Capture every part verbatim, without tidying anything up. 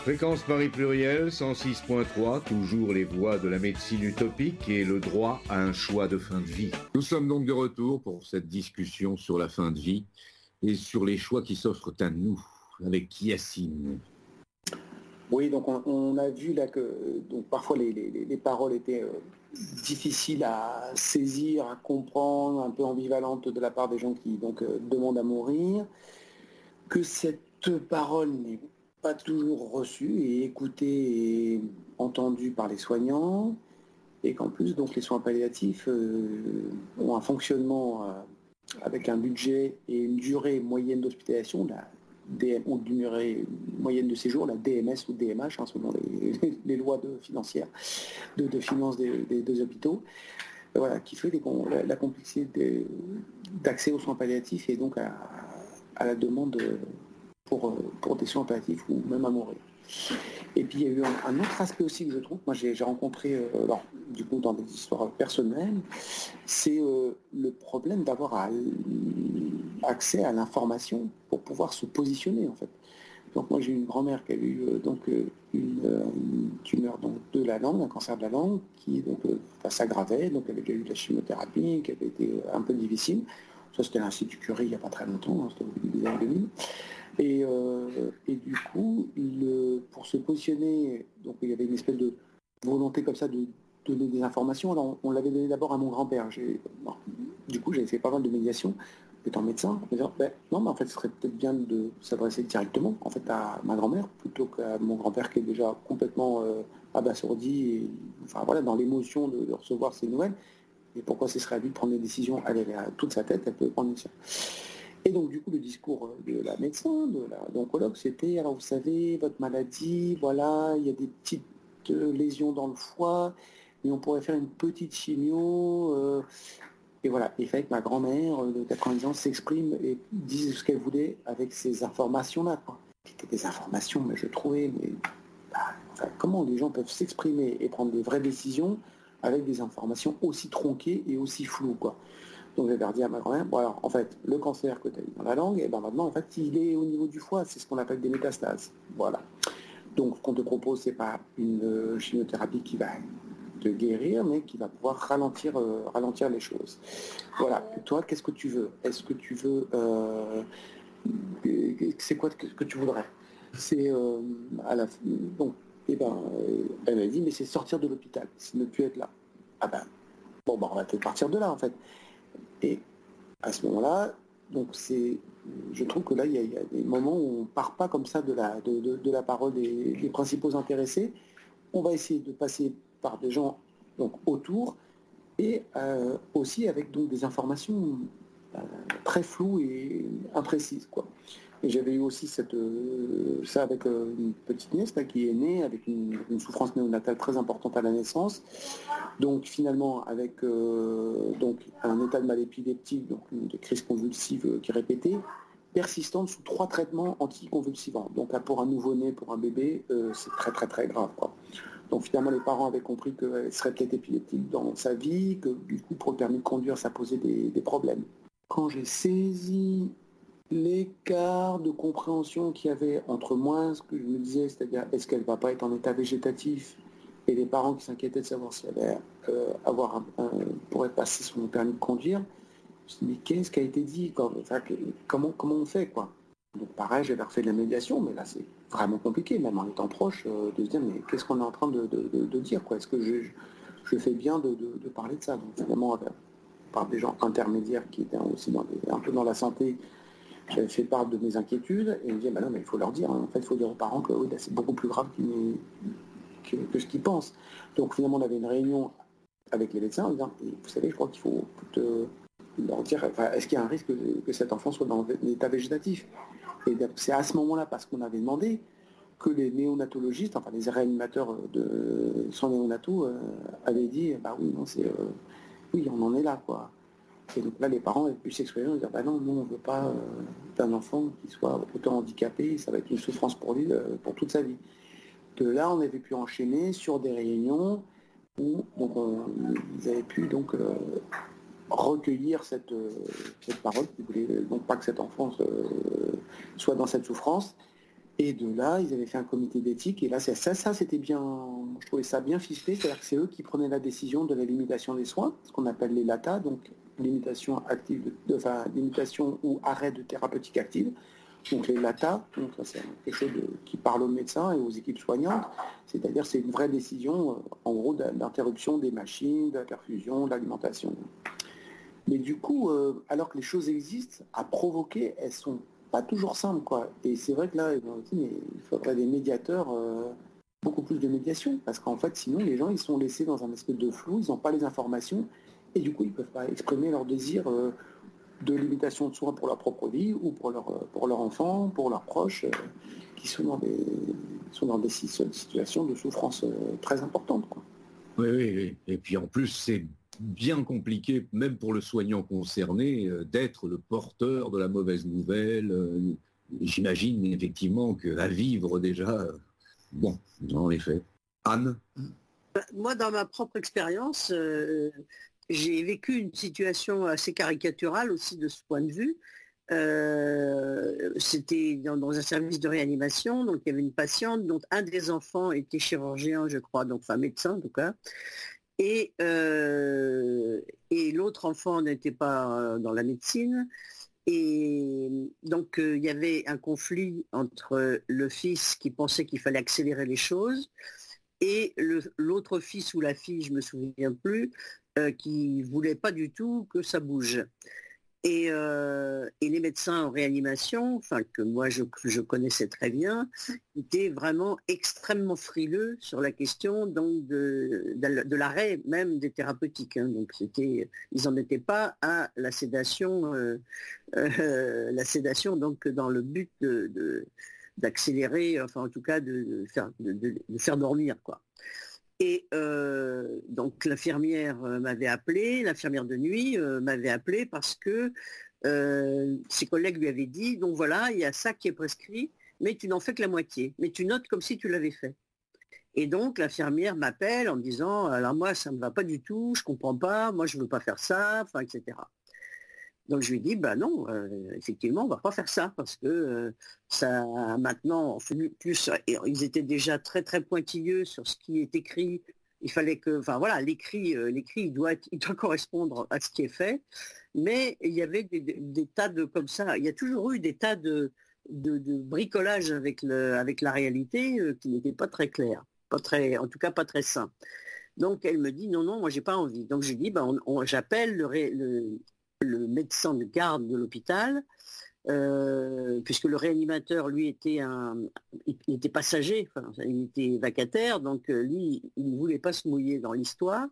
Fréquence Paris Pluriel, cent six point trois, toujours les voix de la médecine utopique et le droit à un choix de fin de vie. Nous sommes donc de retour pour cette discussion sur la fin de vie et sur les choix qui s'offrent à nous, avec Yacine. Oui, donc on, on a vu là que donc parfois les, les, les paroles étaient euh, difficiles à saisir, à comprendre, un peu ambivalentes de la part des gens qui donc euh, demandent à mourir, que cette parole n'est pas toujours reçue et écoutée et entendue par les soignants, et qu'en plus donc les soins palliatifs euh, ont un fonctionnement euh, avec un budget et une durée moyenne d'hospitalisation, la D M, ou durée moyenne de séjour, la D M S ou D M H, hein, selon les, les lois de, financières de, de finances des, des deux hôpitaux, voilà, qui fait des, la, la complexité de, d'accès aux soins palliatifs et donc à, à la demande pour, pour des soins palliatifs ou même à mourir. Et puis il y a eu un, un autre aspect aussi que je trouve, moi j'ai, j'ai rencontré, euh, alors, du coup dans des histoires personnelles, c'est euh, le problème d'avoir à, accès à l'information pour pouvoir se positionner en fait. Donc moi j'ai une grand-mère qui a eu euh, donc euh, une, euh, une tumeur donc, de la langue, un cancer de la langue, qui donc euh, enfin, s'aggravait, donc elle avait déjà eu de la chimiothérapie, qui avait été euh, un peu difficile. Ça c'était à l'Institut Curie il n'y a pas très longtemps, hein, c'était au début des années deux mille. Et, euh, et du coup, le, pour se positionner, donc il y avait une espèce de volonté comme ça de donner des informations. Alors on, on l'avait donné d'abord à mon grand-père. J'ai, bon, du coup, j'avais fait pas mal de médiation étant médecin, en disant, ben, non, mais en fait, ce serait peut-être bien de s'adresser directement en fait à ma grand-mère plutôt qu'à mon grand-père qui est déjà complètement euh, abasourdi, et, enfin voilà, dans l'émotion de, de recevoir ces nouvelles. Et pourquoi ce serait à lui de prendre des décisions? Elle avait toute sa tête, elle peut prendre une décision. Et donc, du coup, le discours de la médecin, de la d'oncologue, c'était, alors vous savez, votre maladie, voilà, il y a des petites lésions dans le foie, mais on pourrait faire une petite chimio. Euh, et voilà, il fallait que ma grand-mère de quatre-vingt-dix ans s'exprime et dise ce qu'elle voulait avec ces informations-là, quoi. C'était des informations, mais je trouvais, mais bah, enfin, comment les gens peuvent s'exprimer et prendre des vraies décisions avec des informations aussi tronquées et aussi floues, quoi. Donc j'avais dit à ma grand-mère, bon alors en fait, le cancer que tu as eu dans la langue, et ben maintenant en fait il est au niveau du foie, c'est ce qu'on appelle des métastases. Voilà. Donc ce qu'on te propose, c'est pas une chimiothérapie qui va te guérir, mais qui va pouvoir ralentir, euh, ralentir les choses. Voilà. Et toi, qu'est-ce que tu veux? Est-ce que tu veux euh, c'est quoi que, que tu voudrais? C'est euh, à la donc et ben euh, elle m'a dit mais c'est sortir de l'hôpital, c'est ne plus être là. Ah ben bon ben on va peut-être partir de là en fait. Et à ce moment-là, donc c'est, je trouve que là, il y, a, il y a des moments où on ne part pas comme ça de la, de, de, de la parole des, des principaux intéressés. On va essayer de passer par des gens donc, autour et euh, aussi avec donc, des informations euh, très floues et imprécises, quoi. Et j'avais eu aussi cette, euh, ça avec euh, une petite nièce là, qui est née avec une, une souffrance néonatale très importante à la naissance. Donc finalement avec euh, donc, un état de mal épileptique, donc une des crises convulsives qui répétaient, persistante sous trois traitements anticonvulsivants. Donc là, pour un nouveau-né, pour un bébé, euh, c'est très très très grave, quoi. Donc finalement les parents avaient compris qu'elle serait peut-être épileptique dans sa vie, que du coup pour le permis de conduire ça posait des, des problèmes. Quand j'ai saisi l'écart de compréhension qu'il y avait entre moi, ce que je me disais, c'est-à-dire est-ce qu'elle ne va pas être en état végétatif, et les parents qui s'inquiétaient de savoir si elle allait euh, avoir un, un, pourrait passer son permis de conduire, je me suis dit mais qu'est-ce qui a été dit, quoi, enfin, que, comment, comment on fait, quoi. Donc pareil, j'avais refait de la médiation, mais là c'est vraiment compliqué, même en étant proche, euh, de se dire mais qu'est-ce qu'on est en train de, de, de, de dire, quoi. Est-ce que je, je, je fais bien de, de, de parler de ça? Donc finalement, avec, par des gens intermédiaires qui étaient aussi dans des, un peu dans la santé, j'avais fait part de mes inquiétudes et ils me disaient bah non mais il faut leur dire, hein. En fait il faut dire aux parents que oui, là, c'est beaucoup plus grave que, que ce qu'ils pensent. Donc finalement on avait une réunion avec les médecins en disant vous savez je crois qu'il faut te, leur dire enfin, est-ce qu'il y a un risque que, que cet enfant soit dans l'état végétatif? Et c'est à ce moment-là, parce qu'on avait demandé, que les néonatologistes, enfin les réanimateurs de soins néonataux euh, avaient dit bah oui non c'est euh, oui on en est là, quoi. Et donc là, les parents avaient pu s'exprimer en disant bah non, nous on ne veut pas euh, d'un enfant qui soit autant handicapé, ça va être une souffrance pour lui euh, pour toute sa vie. De là, on avait pu enchaîner sur des réunions où donc, on, ils avaient pu donc euh, recueillir cette, euh, cette parole, qui voulait donc pas que cet enfant euh, soit dans cette souffrance. Et de là, ils avaient fait un comité d'éthique, et là, ça, ça, ça c'était bien, je trouvais ça bien ficelé, c'est-à-dire que c'est eux qui prenaient la décision de la limitation des soins, ce qu'on appelle les L A T A, donc limitation active, de, de, enfin, limitation ou arrêt de thérapeutique active. Donc les L A T A, donc ça, c'est quelque chose de, qui parle aux médecins et aux équipes soignantes, c'est-à-dire c'est une vraie décision, en gros, d'interruption des machines, de la perfusion, de l'alimentation. Mais du coup, euh, alors que les choses existent, à provoquer, elles sont pas toujours simples, quoi. Et c'est vrai que là, on dit, mais il faudrait des médiateurs, euh, beaucoup plus de médiation, parce qu'en fait, sinon, les gens, ils sont laissés dans un espèce de flou, ils n'ont pas les informations, et du coup, ils ne peuvent pas exprimer leur désir euh, de limitation de soins pour leur propre vie, ou pour leur, pour leur enfant, pour leurs proches, euh, qui sont dans des, sont dans des situations de souffrance euh, très importantes, quoi. Oui, oui, oui. Et puis en plus, c'est bien compliqué, même pour le soignant concerné, euh, d'être le porteur de la mauvaise nouvelle. Euh, j'imagine effectivement qu'à vivre déjà, euh, bon, en effet. Anne ? Moi, dans ma propre expérience, euh, j'ai vécu une situation assez caricaturale aussi de ce point de vue. Euh, c'était dans, dans un service de réanimation, donc il y avait une patiente dont un des enfants était chirurgien, je crois, donc enfin médecin en tout cas. Et, euh, et l'autre enfant n'était pas dans la médecine. Et donc, euh, il y avait un conflit entre le fils qui pensait qu'il fallait accélérer les choses et le, l'autre fils ou la fille, je ne me souviens plus, euh, qui ne voulait pas du tout que ça bouge. Et, euh, et les médecins en réanimation, enfin que moi je, je connaissais très bien, étaient vraiment extrêmement frileux sur la question donc de, de, de l'arrêt même des thérapeutiques. Hein. Donc c'était, ils n'en étaient pas à la sédation, euh, euh, la sédation donc dans le but de, de, d'accélérer, enfin en tout cas de, de, faire, de, de, de faire dormir quoi. Et euh, donc l'infirmière m'avait appelé, l'infirmière de nuit euh, m'avait appelé parce que euh, ses collègues lui avaient dit, donc voilà, il y a ça qui est prescrit, mais tu n'en fais que la moitié, mais tu notes comme si tu l'avais fait. Et donc l'infirmière m'appelle en me disant, alors moi ça ne me va pas du tout, je ne comprends pas, moi je ne veux pas faire ça, enfin, et cetera. Donc je lui ai dit, bah non, euh, effectivement, on ne va pas faire ça, parce que euh, ça maintenant, plus, ils étaient déjà très très pointilleux sur ce qui est écrit. Il fallait que, enfin voilà, l'écrit, euh, l'écrit il doit, être, il doit correspondre à ce qui est fait, mais il y avait des, des, des tas de comme ça, il y a toujours eu des tas de, de, de bricolage avec, le, avec la réalité euh, qui n'était pas très clair, pas très, en tout cas pas très sain. Donc elle me dit, non, non, moi j'ai pas envie. Donc je dis, bah, on, on, j'appelle le, le le médecin de garde de l'hôpital, euh, puisque le réanimateur, lui, était un, il était passager, enfin, il était vacataire, donc euh, lui, il ne voulait pas se mouiller dans l'histoire.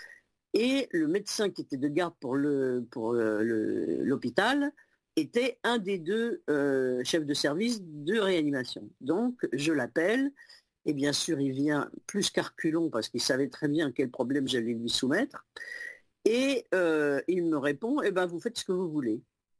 Et le médecin qui était de garde pour, le, pour le, le, l'hôpital était un des deux euh, chefs de service de réanimation. Donc, je l'appelle, et bien sûr, il vient plus qu'arculon, parce qu'il savait très bien quel problème j'allais lui soumettre. Et euh, il me répond, eh ben, vous faites ce que vous voulez.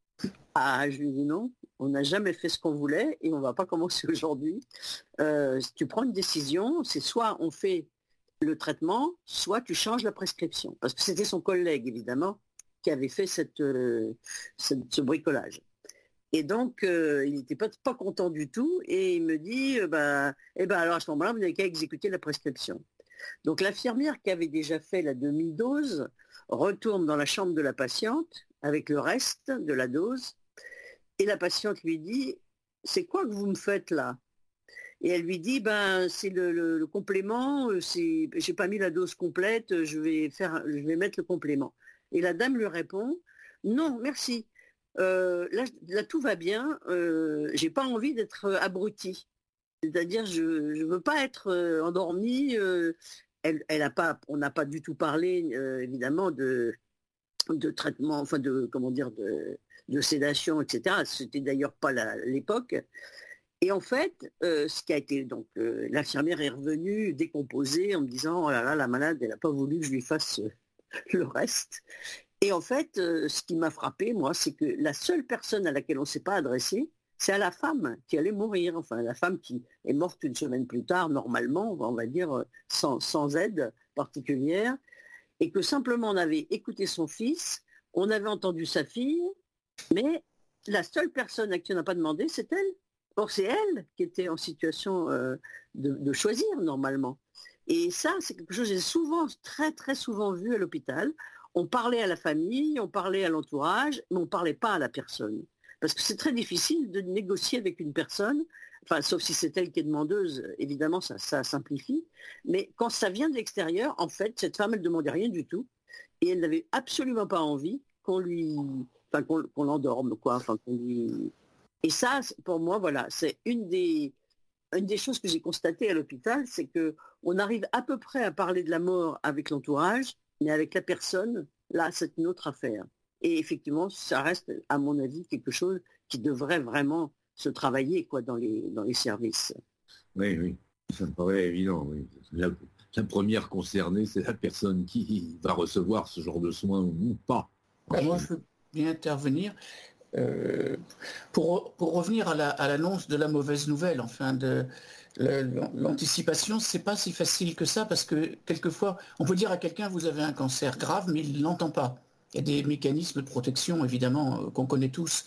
Ah, je lui dis non, on n'a jamais fait ce qu'on voulait et on ne va pas commencer aujourd'hui. Euh, si tu prends une décision, c'est soit on fait le traitement, soit tu changes la prescription. Parce que c'était son collègue, évidemment, qui avait fait cette, euh, cette, ce bricolage. Et donc, euh, il n'était pas, pas content du tout et il me dit, euh, bah, eh ben, alors à ce moment-là, vous n'avez qu'à exécuter la prescription. Donc l'infirmière qui avait déjà fait la demi-dose retourne dans la chambre de la patiente avec le reste de la dose et la patiente lui dit « C'est quoi que vous me faites là ?» Et elle lui dit ben, « C'est le, le, le complément, c'est, j'ai pas mis la dose complète, je vais, faire, je vais mettre le complément. » Et la dame lui répond « Non, merci, euh, là, là tout va bien, euh, j'ai pas envie d'être abrutie. » C'est-à-dire, je ne veux pas être euh, endormie. Euh, elle, elle a pas, on n'a pas du tout parlé, euh, évidemment, de, de traitement, enfin de, comment dire, de, de sédation, et cetera. C'était d'ailleurs pas la, l'époque. Et en fait, euh, ce qui a été, donc, euh, l'infirmière est revenue décomposée en me disant, oh là là, la malade, elle n'a pas voulu que je lui fasse euh, le reste. Et en fait, euh, ce qui m'a frappé, moi, c'est que la seule personne à laquelle on ne s'est pas adressé, c'est à la femme qui allait mourir, enfin la femme qui est morte une semaine plus tard, normalement, on va dire, sans, sans aide particulière, et que simplement on avait écouté son fils, on avait entendu sa fille, mais la seule personne à qui on n'a pas demandé, c'est elle. Or, c'est elle qui était en situation euh, de, de choisir normalement. Et ça, c'est quelque chose que j'ai souvent, très très souvent vu à l'hôpital. On parlait à la famille, on parlait à l'entourage, mais on ne parlait pas à la personne. Parce que c'est très difficile de négocier avec une personne, enfin, sauf si c'est elle qui est demandeuse, évidemment, ça, ça simplifie. Mais quand ça vient de l'extérieur, en fait, cette femme, elle ne demandait rien du tout. Et elle n'avait absolument pas envie qu'on lui, enfin, qu'on, qu'on l'endorme, quoi, enfin, qu'on lui... Et ça, pour moi, voilà, c'est une des, une des choses que j'ai constatées à l'hôpital, c'est qu'on arrive à peu près à parler de la mort avec l'entourage, mais avec la personne, là, c'est une autre affaire. Et effectivement, ça reste, à mon avis, quelque chose qui devrait vraiment se travailler, quoi, dans les, dans les services. Oui, oui, ça me paraît évident. Oui. La, la première concernée, c'est la personne qui va recevoir ce genre de soins ou pas. Ben moi, je peux bien intervenir. Euh, pour, pour revenir à, la, à l'annonce de la mauvaise nouvelle, enfin, de, le, l'anticipation, c'est pas si facile que ça, parce que quelquefois, on peut dire à quelqu'un, vous avez un cancer grave, mais il ne l'entend pas. Il y a des mécanismes de protection, évidemment, qu'on connaît tous.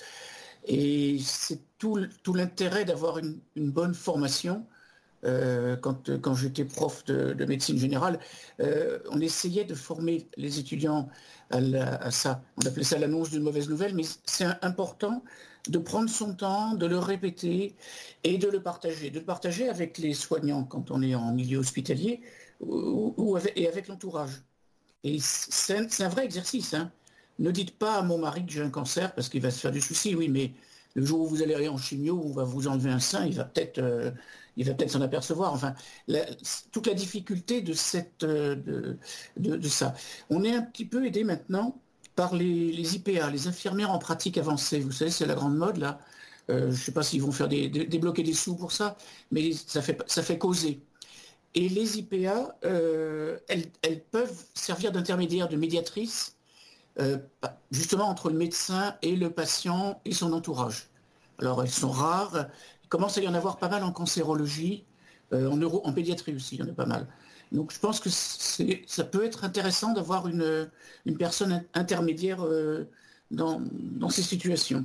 Et c'est tout, tout l'intérêt d'avoir une, une bonne formation. Euh, quand, quand j'étais prof de, de médecine générale, euh, on essayait de former les étudiants à, la, à ça. On appelait ça l'annonce d'une mauvaise nouvelle, mais c'est important de prendre son temps, de le répéter et de le partager. De le partager avec les soignants quand on est en milieu hospitalier ou, ou avec, et avec l'entourage. Et c'est un, c'est un vrai exercice. Hein. Ne dites pas à mon mari que j'ai un cancer parce qu'il va se faire du souci, oui, mais le jour où vous allez aller en chimio, on va vous enlever un sein, il va peut-être, euh, il va peut-être s'en apercevoir. Enfin, la, toute la difficulté de, cette, euh, de, de, de ça. On est un petit peu aidé maintenant par les, les I P A, les infirmières en pratique avancée. Vous savez, c'est la grande mode, là. Euh, je ne sais pas s'ils vont faire des, des, débloquer des sous pour ça, mais ça fait, ça fait causer. Et les I P A, euh, elles, elles peuvent servir d'intermédiaires, de médiatrices, Euh, justement entre le médecin et le patient et son entourage. Alors elles sont rares, il commence à y en avoir pas mal en cancérologie, euh, en, neuro, en pédiatrie aussi, il y en a pas mal. Donc je pense que c'est, ça peut être intéressant d'avoir une, une personne intermédiaire euh, dans, dans ces situations.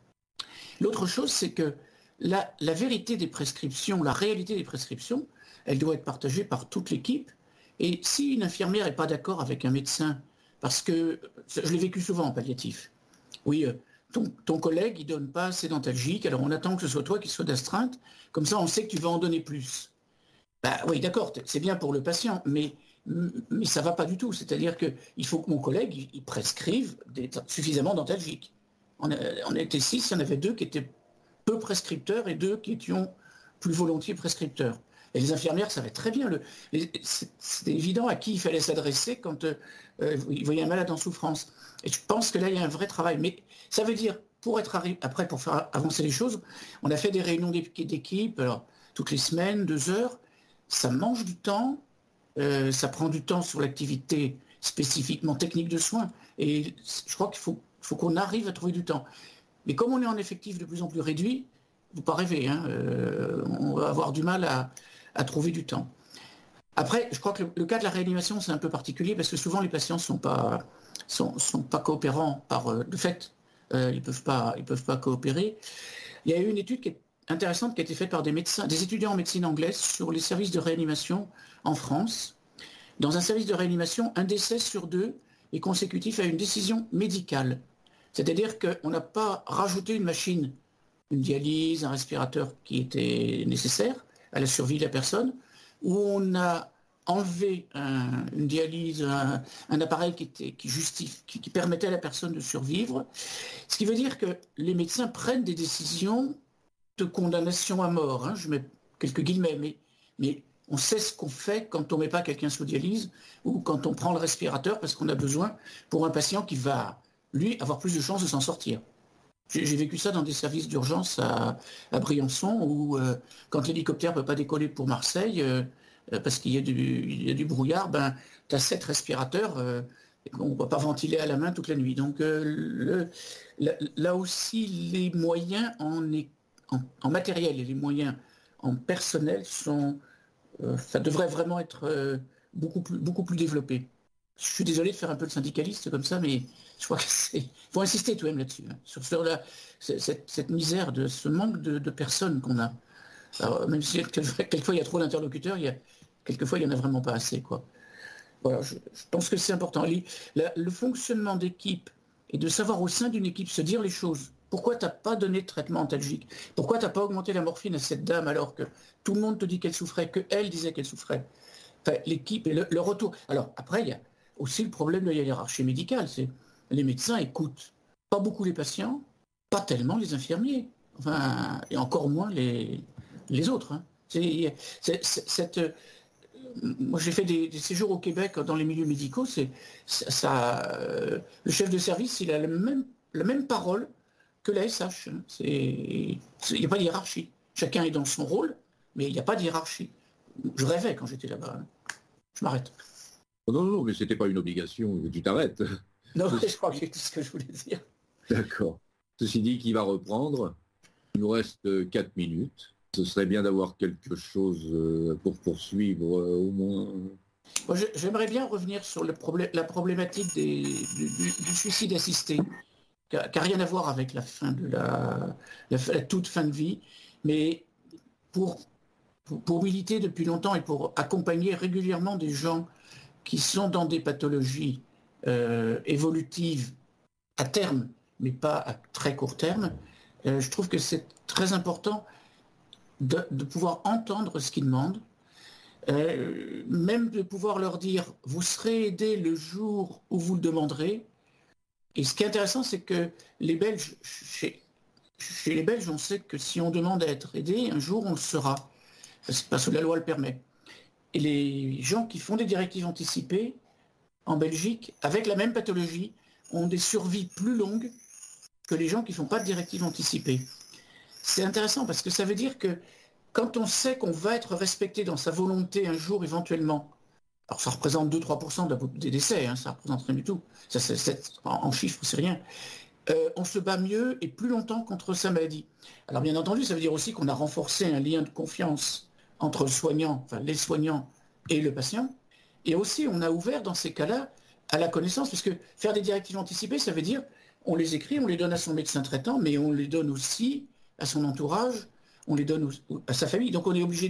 L'autre chose, c'est que la, la vérité des prescriptions, la réalité des prescriptions, elle doit être partagée par toute l'équipe. Et si une infirmière n'est pas d'accord avec un médecin, parce que je l'ai vécu souvent en palliatif. Oui, ton, ton collègue, il ne donne pas assez d'antalgiques, alors on attend que ce soit toi qui sois d'astreinte, comme ça on sait que tu vas en donner plus. Ben, oui, d'accord, c'est bien pour le patient, mais, mais ça ne va pas du tout. C'est-à-dire qu'il faut que mon collègue il prescrive des, suffisamment d'antalgiques. On, on était six, il y en avait deux qui étaient peu prescripteurs et deux qui étaient plus volontiers prescripteurs. Et les infirmières savaient très bien, le, les, c'était évident à qui il fallait s'adresser quand euh, ils voyaient un malade en souffrance. Et je pense que là, il y a un vrai travail. Mais ça veut dire, pour être arri- après, pour faire avancer les choses, on a fait des réunions d'équipe, alors, toutes les semaines, deux heures. Ça mange du temps, euh, ça prend du temps sur l'activité spécifiquement technique de soins. Et je crois qu'il faut, faut qu'on arrive à trouver du temps. Mais comme on est en effectif de plus en plus réduit, il ne faut pas rêver, hein, euh, on va avoir du mal à à trouver du temps. Après, je crois que le, le cas de la réanimation, c'est un peu particulier parce que souvent les patients ne sont pas, sont, sont pas coopérants par euh, de fait. Euh, ils ne peuvent pas, ils peuvent pas coopérer. Il y a eu une étude qui est intéressante qui a été faite par des médecins, des étudiants en médecine anglaise sur les services de réanimation en France. Dans un service de réanimation, un décès sur deux est consécutif à une décision médicale. C'est-à-dire qu'on n'a pas rajouté une machine, une dialyse, un respirateur qui était nécessaire à la survie de la personne, où on a enlevé un, une dialyse, un, un appareil qui, était, qui, justifie, qui, qui permettait à la personne de survivre. Ce qui veut dire que les médecins prennent des décisions de condamnation à mort. Hein, je mets quelques guillemets, mais, mais on sait ce qu'on fait quand on ne met pas quelqu'un sous dialyse ou quand on prend le respirateur parce qu'on a besoin pour un patient qui va, lui, avoir plus de chances de s'en sortir. J'ai vécu ça dans des services d'urgence à, à Briançon où euh, quand l'hélicoptère ne peut pas décoller pour Marseille euh, parce qu'il y a du, il y a du brouillard, ben, tu as sept respirateurs euh, on ne va pas ventiler à la main toute la nuit. Donc euh, le, là, là aussi, les moyens en, en, en matériel et les moyens en personnel sont, euh, ça devrait vraiment être euh, beaucoup plus, beaucoup plus développé. je suis désolé de faire un peu le syndicaliste comme ça, mais je crois qu'il faut insister tout de même là-dessus, hein, sur, sur la, cette, cette misère, de ce manque de, de personnes qu'on a. Alors, même si quelquefois il y a trop d'interlocuteurs, il y a, quelquefois il n'y en a vraiment pas assez, quoi. Voilà, je, je pense que c'est important. La, le fonctionnement d'équipe et de savoir au sein d'une équipe se dire les choses. Pourquoi tu n'as pas donné de traitement antalgique? Pourquoi tu n'as pas augmenté la morphine à cette dame alors que tout le monde te dit qu'elle souffrait, qu'elle disait qu'elle souffrait? Enfin, l'équipe et le, le retour. Alors après, il y a aussi le problème de la hiérarchie médicale. C'est les médecins écoutent pas beaucoup les patients, pas tellement les infirmiers, enfin, et encore moins les, les autres. Hein. C'est, c'est, c'est, cette, moi, j'ai fait des, des séjours au Québec dans les milieux médicaux. C'est, ça, ça, euh, le chef de service, il a la même, la même parole que la S H. Hein. Il n'y a pas de hiérarchie. Chacun est dans son rôle, mais il n'y a pas de hiérarchie. Je rêvais quand j'étais là-bas. Hein. Je m'arrête. Non, non, mais c'était pas une obligation. Tu t'arrêtes. Non, je crois que c'est tout ce que je voulais dire. D'accord. Ceci dit, qui va reprendre? Il nous reste quatre minutes. Ce serait bien d'avoir quelque chose pour poursuivre au moins. Moi, j'aimerais bien revenir sur le problème, la problématique des, du, du, du suicide assisté, qui n'a rien à voir avec la fin de la, la, la toute fin de vie, mais pour, pour, pour militer depuis longtemps et pour accompagner régulièrement des gens qui sont dans des pathologies euh, évolutives à terme, mais pas à très court terme, euh, je trouve que c'est très important de, de pouvoir entendre ce qu'ils demandent, euh, même de pouvoir leur dire « vous serez aidé le jour où vous le demanderez ». Et ce qui est intéressant, c'est que les Belges, chez, chez les Belges, on sait que si on demande à être aidé, un jour on le sera, parce que la loi le permet. Et les gens qui font des directives anticipées, en Belgique, avec la même pathologie, ont des survies plus longues que les gens qui ne font pas de directives anticipées. C'est intéressant parce que ça veut dire que quand on sait qu'on va être respecté dans sa volonté un jour éventuellement, alors ça représente deux à trois pour cent de la, des décès, hein, ça ne représente rien du tout, ça, c'est, c'est, en, en chiffres c'est rien, euh, on se bat mieux et plus longtemps contre sa maladie. Alors bien entendu, ça veut dire aussi qu'on a renforcé un lien de confiance entre le soignant, enfin les soignants et le patient, et aussi on a ouvert dans ces cas-là à la connaissance, parce que faire des directives anticipées, ça veut dire on les écrit, on les donne à son médecin traitant, mais on les donne aussi à son entourage, on les donne à sa famille. Donc on est obligé